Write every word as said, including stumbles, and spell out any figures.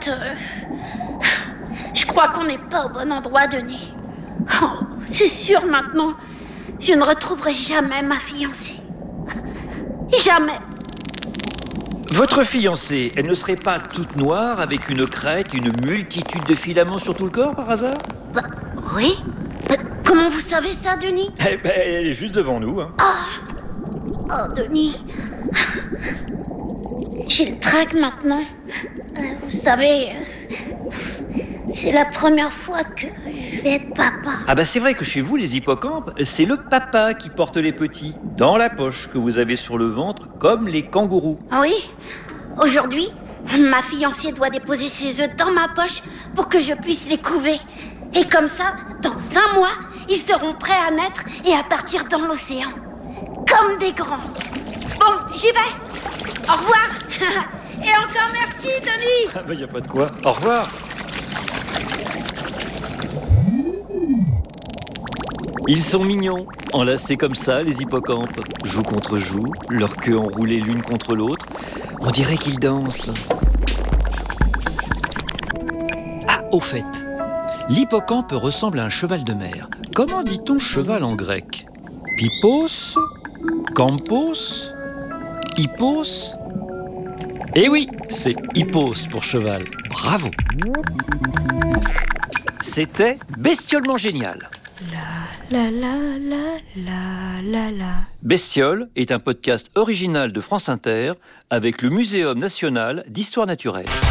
fait, euh, je crois qu'on n'est pas au bon endroit, Denis. Oh, c'est sûr maintenant, je ne retrouverai jamais ma fiancée. Jamais. Votre fiancée, elle ne serait pas toute noire avec une crête, une multitude de filaments sur tout le corps par hasard? Bah, oui. Mais comment vous savez ça, Denis? Eh ben, elle est juste devant nous. Hein. Oh, oh, Denis. J'ai le trac maintenant. Euh, vous savez, euh, c'est la première fois que je vais être papa. Ah bah c'est vrai que chez vous, les hippocampes, c'est le papa qui porte les petits, dans la poche que vous avez sur le ventre, comme les kangourous. Oui, aujourd'hui, ma fiancée doit déposer ses œufs dans ma poche pour que je puisse les couver. Et comme ça, dans un mois, ils seront prêts à naître et à partir dans l'océan. Comme des grands. Bon, j'y vais. Au revoir. Et encore merci, Denis. Ah bah y a pas de quoi. Au revoir. Ils sont mignons, enlacés comme ça, les hippocampes. Joue contre joue, leurs queues enroulées l'une contre l'autre. On dirait qu'ils dansent. Ah, au fait, l'hippocampe ressemble à un cheval de mer. Comment dit-on cheval en grec? Pippos? Campos? Hippos? Eh oui, c'est hippos pour cheval. Bravo. C'était bestiolement génial. La la la la la la. Bestiole est un podcast original de France Inter avec le Muséum national d'histoire naturelle.